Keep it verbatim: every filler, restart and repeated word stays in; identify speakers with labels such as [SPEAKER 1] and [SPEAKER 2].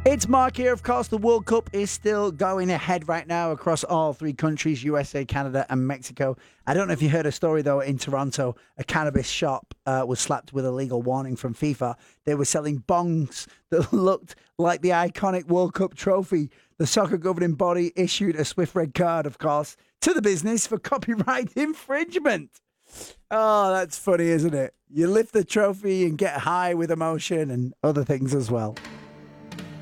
[SPEAKER 1] It's Mark here. Of course, the World Cup is still going ahead right now across all three countries, U S A, Canada and Mexico. I don't know if you heard a story, though, in Toronto. A cannabis shop uh, was slapped with a legal warning from FIFA. They were selling bongs that looked like the iconic World Cup trophy. The soccer governing body issued a swift red card, of course, to the business for copyright infringement. Oh, that's funny, isn't it? You lift the trophy and get high with emotion and other things as well.